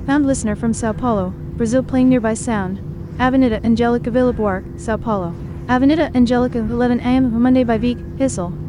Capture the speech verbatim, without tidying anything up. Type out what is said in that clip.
Found listener from Sao Paulo, Brazil playing nearby sound. Avenida Angelica Villabuar, Sao Paulo. Avenida Angelica eleven a m Monday by Vic, Hissel.